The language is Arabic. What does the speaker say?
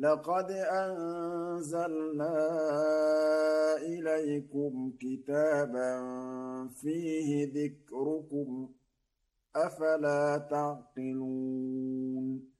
لقد أنزلنا إليكم كتابا فيه ذكركم أفلا تعقلون